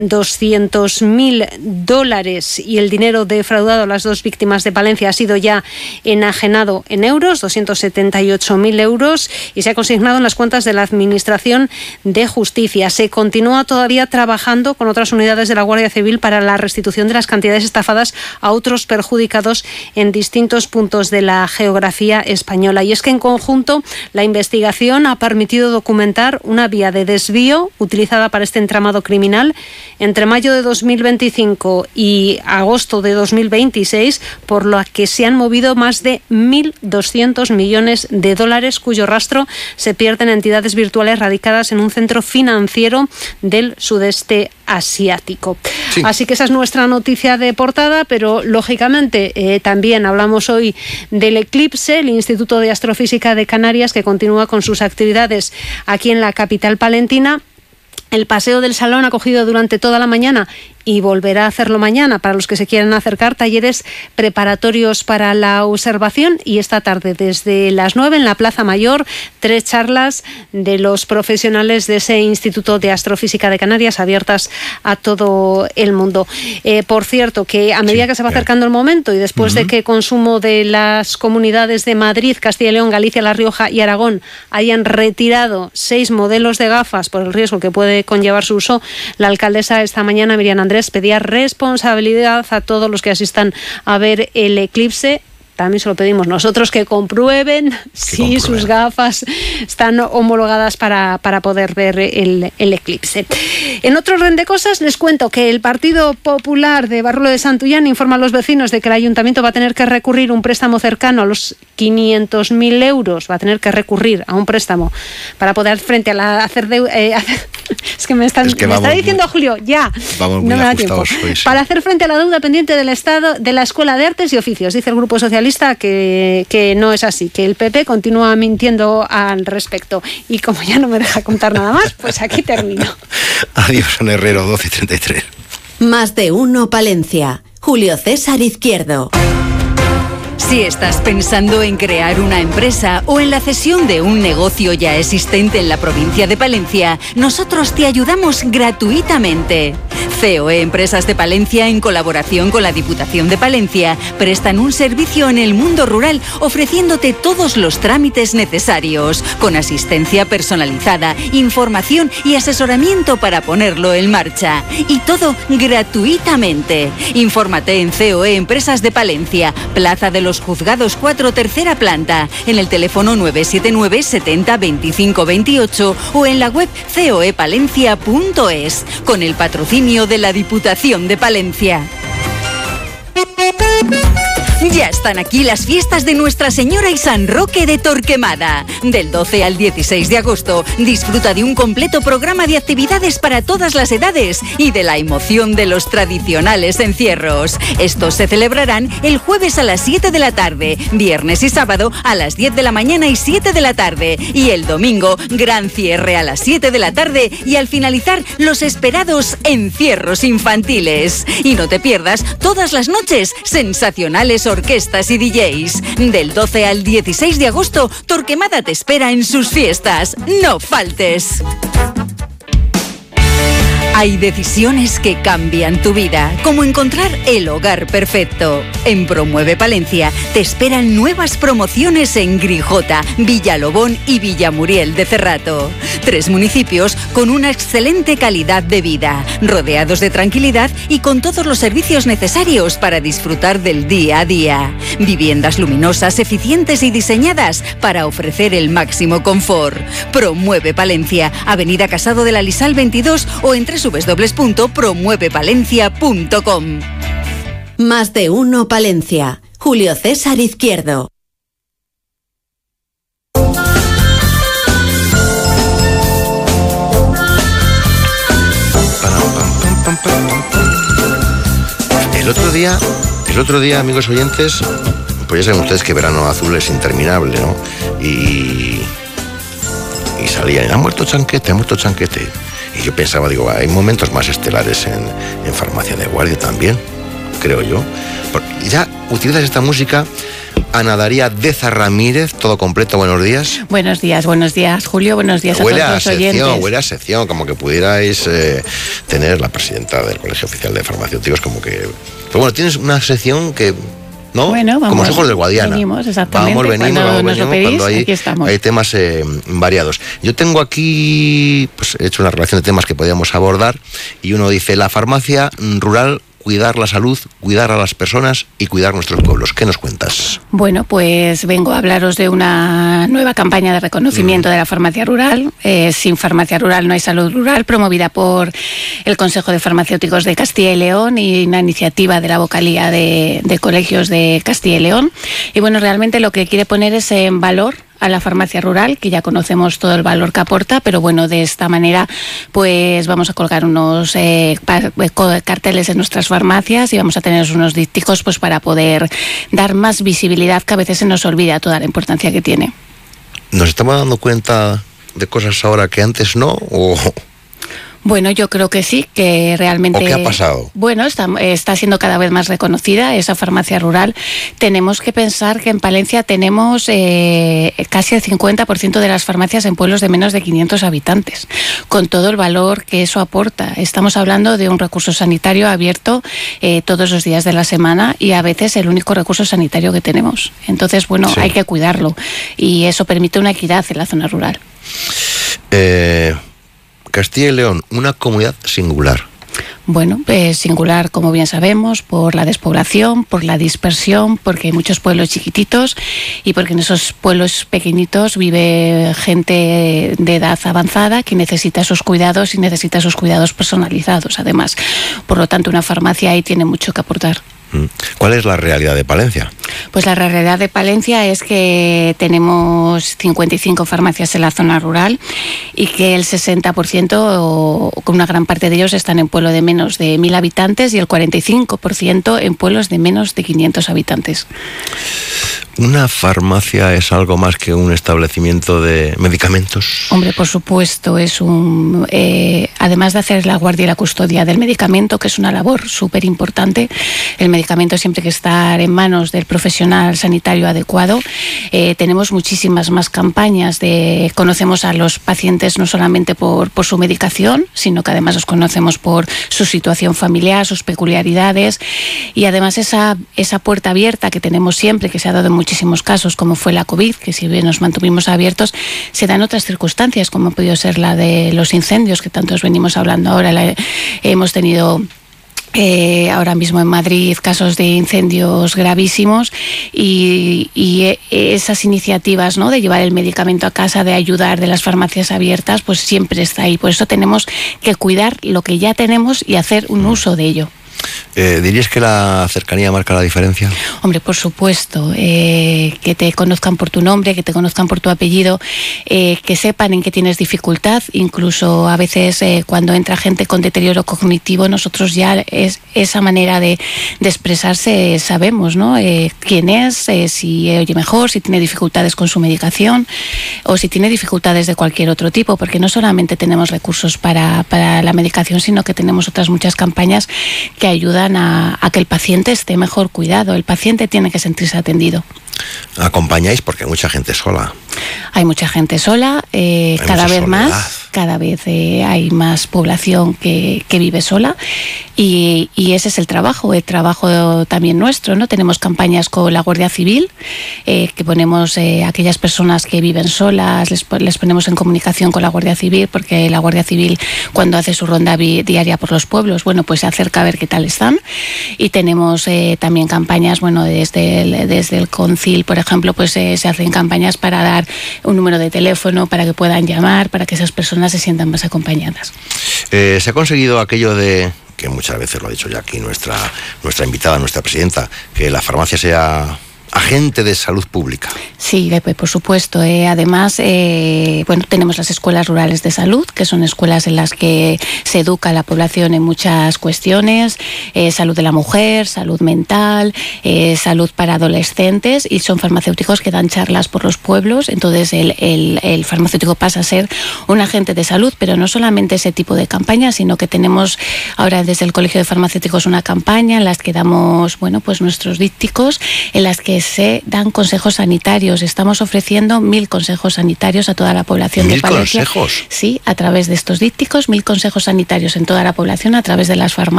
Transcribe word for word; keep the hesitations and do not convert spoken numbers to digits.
doscientos mil dólares y el dinero defraudado a las dos víctimas de Palencia ha sido ya enajenado en euros, doscientos setenta y ocho mil euros, y se ha consignado en las cuentas de la Administración de Justicia. Se continúa todavía trabajando con otras unidades de la Guardia Civil para la restitución de las cantidades estafadas a otros perjudicados en distintos puntos de la geografía española. Y es que en conjunto la investigación ha permitido documentar una vía de desvío utilizada para este entramado criminal entre mayo de dos mil veinticinco y agosto de dos mil veintiséis, por lo que se han movido más de mil doscientos millones de dólares, cuyo rastro se pierde en entidades virtuales radicadas en un centro financiero del sudeste asiático. Sí. Así que esa es nuestra noticia de portada, pero lógicamente eh, también hablamos hoy del eclipse, el Instituto de Astrofísica de Canarias, que continúa con sus actividades aquí en la capital palentina. El Paseo del Salón ha acogido durante toda la mañana y volverá a hacerlo mañana para los que se quieran acercar, talleres preparatorios para la observación, y esta tarde desde las nueve en la Plaza Mayor tres charlas de los profesionales de ese Instituto de Astrofísica de Canarias abiertas a todo el mundo. Eh, por cierto, que a medida sí, que se va acercando el momento y después uh-huh. de que consumo de las comunidades de Madrid, Castilla y León, Galicia, La Rioja y Aragón hayan retirado seis modelos de gafas por el riesgo que puede conllevar su uso, la alcaldesa esta mañana, Miriam Andrés, pedía responsabilidad a todos los que asistan a ver el eclipse. También se lo pedimos nosotros, que comprueben si comprueben. sus gafas están homologadas para, para poder ver el, el eclipse. En otro orden de cosas, les cuento que el Partido Popular de Barruelo de Santullán informa a los vecinos de que el ayuntamiento va a tener que recurrir un préstamo cercano a los quinientos mil euros. Va a tener que recurrir a un préstamo para poder frente a la hacer de, eh, hacer, es que me, están, es que me está diciendo muy, Julio, ya, vamos no muy me da tiempo. Hoy, sí. Para hacer frente a la deuda pendiente del Estado de la Escuela de Artes y Oficios, dice el Grupo Socialista Que, que no es así, que el P P continúa mintiendo al respecto. Y como ya no me deja contar nada más, pues aquí termino. Adiós, Son Herrero, doce treinta y tres. Más de uno Palencia. Julio César Izquierdo. Si estás pensando en crear una empresa o en la cesión de un negocio ya existente en la provincia de Palencia, nosotros te ayudamos gratuitamente. C O E Empresas de Palencia, en colaboración con la Diputación de Palencia, prestan un servicio en el mundo rural ofreciéndote todos los trámites necesarios, con asistencia personalizada, información y asesoramiento para ponerlo en marcha. Y todo gratuitamente. Infórmate en C O E Empresas de Palencia, Plaza de los Juzgados cuatro, tercera planta, en el teléfono nueve siete nueve setenta veinticinco veintiocho o en la web coepalencia punto es, con el patrocinio de la Diputación de Palencia. Ya están aquí las fiestas de Nuestra Señora y San Roque de Torquemada. Del doce al dieciséis de agosto, disfruta de un completo programa de actividades para todas las edades y de la emoción de los tradicionales encierros. Estos se celebrarán el jueves a las siete de la tarde, viernes y sábado a las diez de la mañana y siete de la tarde, y el domingo, gran cierre a las siete de la tarde y al finalizar, los esperados encierros infantiles. Y no te pierdas todas las noches sensacionales orquestas y D Js. Del doce al dieciséis de agosto, Torquemada te espera en sus fiestas. ¡No faltes! Hay decisiones que cambian tu vida, como encontrar el hogar perfecto. En Promueve Palencia te esperan nuevas promociones en Grijota, Villalobón y Villamuriel de Cerrato. Tres municipios con una excelente calidad de vida, rodeados de tranquilidad y con todos los servicios necesarios para disfrutar del día a día. Viviendas luminosas, eficientes y diseñadas para ofrecer el máximo confort. Promueve Palencia, Avenida Casado de la Lisal veintidós o en doble u doble u doble u punto promueve palencia punto com. Más de uno Palencia. Julio César Izquierdo. El otro día, el otro día, amigos oyentes, pues ya saben ustedes que Verano Azul es interminable, ¿no? Y, y salían, ha muerto Chanquete, ha muerto Chanquete. Y yo pensaba, digo, hay momentos más estelares en, en Farmacia de Guardia también, creo yo. Porque ya utilizas esta música Ana Daría Deza Ramírez, todo completo, buenos días. Buenos días, buenos días, Julio, buenos días a huele todos a los sección, oyentes. Huele a sección, como que pudierais eh, tener la presidenta del Colegio Oficial de Farmacéuticos, como que... Pero bueno, tienes una sección que... ¿no? Bueno, vamos, como los ojos del Guadiana. Venimos, exactamente. Vamos, venimos, cuando vamos, nos venimos, lo pedís, cuando hay, aquí estamos. hay temas eh, variados. Yo tengo aquí, pues he hecho una relación de temas que podíamos abordar, y uno dice, la farmacia rural, cuidar la salud, cuidar a las personas y cuidar nuestros pueblos. ¿Qué nos cuentas? Bueno, pues vengo a hablaros de una nueva campaña de reconocimiento mm. de la farmacia rural. Eh, sin farmacia rural no hay salud rural, promovida por el Consejo de Farmacéuticos de Castilla y León y una iniciativa de la vocalía de, de colegios de Castilla y León. Y bueno, realmente lo que quiere poner es en valor a la farmacia rural, que ya conocemos todo el valor que aporta, pero bueno, de esta manera pues vamos a colgar unos eh, carteles en nuestras farmacias y vamos a tener unos dípticos pues para poder dar más visibilidad, que a veces se nos olvida toda la importancia que tiene. ¿Nos estamos dando cuenta de cosas ahora que antes no? ¿O...? Bueno, yo creo que sí, que realmente... ¿O qué ha pasado? Bueno, está, está siendo cada vez más reconocida esa farmacia rural. Tenemos que pensar que en Palencia tenemos eh, casi el cincuenta por ciento de las farmacias en pueblos de menos de quinientos habitantes, con todo el valor que eso aporta. Estamos hablando de un recurso sanitario abierto eh, todos los días de la semana y a veces el único recurso sanitario que tenemos. Entonces, bueno, sí. hay que cuidarlo y eso permite una equidad en la zona rural. Eh... Castilla y León, una comunidad singular. Bueno, pues singular, como bien sabemos, por la despoblación, por la dispersión, porque hay muchos pueblos chiquititos y porque en esos pueblos pequeñitos vive gente de edad avanzada que necesita sus cuidados y necesita sus cuidados personalizados, además. Por lo tanto, una farmacia ahí tiene mucho que aportar. ¿Cuál es la realidad de Palencia? Pues la realidad de Palencia es que tenemos cincuenta y cinco farmacias en la zona rural y que el sesenta por ciento, o con una gran parte de ellos, están en pueblos de menos de mil habitantes y el cuarenta y cinco por ciento en pueblos de menos de quinientos habitantes. ¿Una farmacia es algo más que un establecimiento de medicamentos? Hombre, por supuesto, es un... Eh, además de hacer la guardia y la custodia del medicamento, que es una labor súper importante, el medicamento siempre hay que estar en manos del profesional sanitario adecuado. Eh, tenemos muchísimas más campañas de... Conocemos a los pacientes no solamente por, por su medicación, sino que además los conocemos por su situación familiar, sus peculiaridades, y además esa, esa puerta abierta que tenemos siempre, que se ha dado en muchísimos casos, como fue la COVID, que si bien nos mantuvimos abiertos, se dan otras circunstancias, como ha podido ser la de los incendios, que tantos venimos hablando ahora. La, hemos tenido... Eh, ahora mismo en Madrid casos de incendios gravísimos y, y esas iniciativas, ¿no?, de llevar el medicamento a casa, de ayudar, de las farmacias abiertas, pues siempre está ahí. Por eso tenemos que cuidar lo que ya tenemos y hacer un uso de ello. Eh, ¿Dirías que la cercanía marca la diferencia? Hombre, por supuesto, eh, que te conozcan por tu nombre, que te conozcan por tu apellido, eh, que sepan en qué tienes dificultad. Incluso a veces eh, cuando entra gente con deterioro cognitivo, nosotros ya es, esa manera de, de expresarse sabemos, ¿no? Eh, quién es, eh, si oye mejor, si tiene dificultades con su medicación o si tiene dificultades de cualquier otro tipo, porque no solamente tenemos recursos para, para la medicación, sino que tenemos otras muchas campañas que ayudan A, a que el paciente esté mejor cuidado. El paciente tiene que sentirse atendido. ¿Acompañáis? Porque hay mucha gente sola. Hay mucha gente sola, eh, hay cada vez soledad. más, cada vez eh, hay más población que, que vive sola y, y ese es el trabajo, el trabajo también nuestro, ¿no? Tenemos campañas con la Guardia Civil, eh, que ponemos eh, a aquellas personas que viven solas, les, les ponemos en comunicación con la Guardia Civil, porque la Guardia Civil, cuando hace su ronda vi, diaria por los pueblos, bueno, pues se acerca a ver qué tal están. Y tenemos eh, también campañas, bueno, desde el, desde el Concil, por ejemplo, pues eh, se hacen campañas para dar un número de teléfono para que puedan llamar, para que esas personas se sientan más acompañadas. Eh, se ha conseguido aquello de, que muchas veces lo ha dicho ya aquí nuestra, nuestra invitada, nuestra presidenta, que la farmacia sea agente de salud pública. Sí, por supuesto. Eh, además, eh, bueno, tenemos las escuelas rurales de salud, que son escuelas en las que se educa a la población en muchas cuestiones, eh, salud de la mujer, salud mental, eh, salud para adolescentes, y son farmacéuticos que dan charlas por los pueblos. Entonces el, el, el farmacéutico pasa a ser un agente de salud, pero no solamente ese tipo de campañas, sino que tenemos ahora desde el Colegio de Farmacéuticos una campaña en las que damos, bueno, pues nuestros dípticos, en las que se dan consejos sanitarios. Estamos ofreciendo mil consejos sanitarios a toda la población ¿Mil de Palencia. consejos? Sí, a través de estos dípticos, mil consejos sanitarios en toda la población a través de las farmacias.